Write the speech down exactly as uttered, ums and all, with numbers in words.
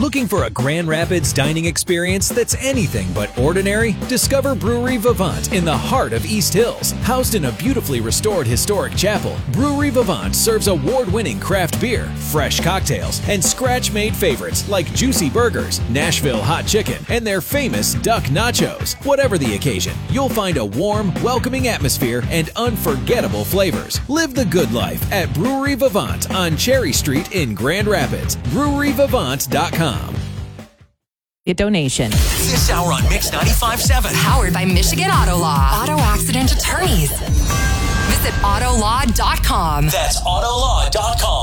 Looking for a Grand Rapids dining experience that's anything but ordinary? Discover Brewery Vivant in the heart of East Hills. Housed in a beautifully restored historic chapel, Brewery Vivant serves award-winning craft beer, fresh cocktails, and scratch-made favorites like juicy burgers, Nashville hot chicken, and their famous duck nachos. Whatever the occasion, you'll find a warm, welcoming atmosphere and unforgettable flavors. Live the good life at Brewery Vivant on Cherry Street in Grand Rapids. brewery vivant dot com. A donation. This hour on Mix ninety-five point seven. Powered by Michigan Auto Law. Auto accident attorneys. Visit auto law dot com. That's auto law dot com.